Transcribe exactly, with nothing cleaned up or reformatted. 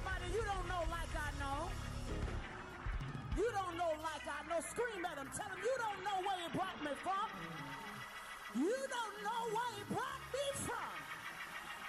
somebody you don't know like I know. You don't know like I know. Scream at him. Tell him you don't know where he brought me from. You don't know where he brought